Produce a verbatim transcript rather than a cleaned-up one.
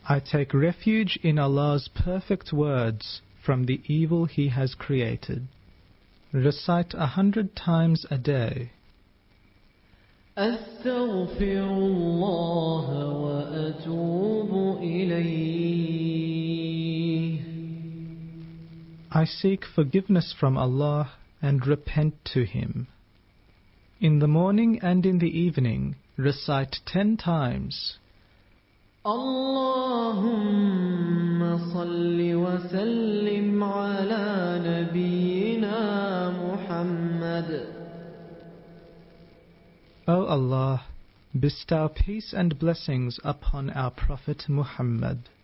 I take refuge in Allah's perfect words from the evil He has created. Recite a hundred times a day. أستغفر الله وأتوب إليه. I seek forgiveness from Allah and repent to Him. In the morning and in the evening, recite ten times. اللهم صل وسلم على نبينا محمد. O Allah, bestow peace and blessings upon our Prophet Muhammad.